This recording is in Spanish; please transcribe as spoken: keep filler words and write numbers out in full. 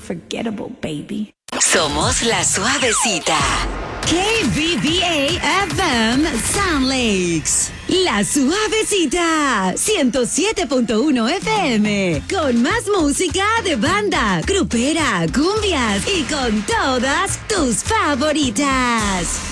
unforgettable, baby. Somos La Suavecita. K B B A F M Sound Lakes. La Suavecita. ciento siete punto uno F M. Con más música de banda, grupera, cumbias y con todas tus favoritas.